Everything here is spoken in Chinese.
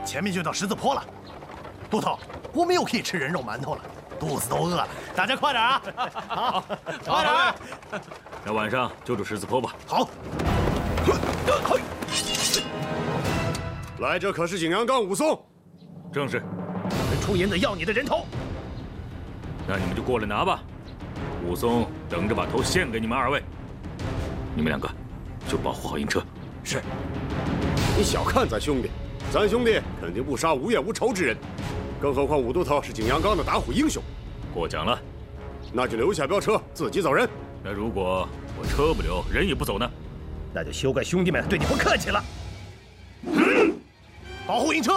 前面就到十字坡了。都头，我们又可以吃人肉馒头了，肚子都饿了，大家快点啊！好，快点！ 那晚上就住十字坡吧。 好。 来者可是景阳冈武松？ 正是。 出营的要你的人头。 那你们就过来拿吧。武松等着把头献给你们二位。你们两个就保护好营车。 是。 你小看咱兄弟，咱兄弟肯定不杀无怨无仇之人，更何况武都头是景阳冈的打虎英雄。 过奖了。 那就留下飙车，自己走人。 那如果我车不留，人也不走呢？ 那就休怪兄弟们对你不客气了。保护营车。